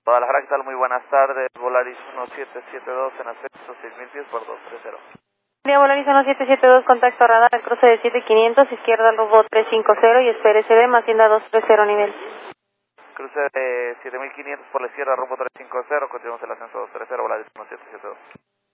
Guadalajara, ¿qué tal? Muy buenas tardes. Volaris 1772 en ascenso 6000 pies por 230. Día Volaris 1772, contacto radar al cruce de 7500, izquierda al rumbo 350 y espere SB más tienda 230 nivel. Cruce de 7500 por la izquierda, rumbo 350, continuamos el ascenso 230, Volaris 1772.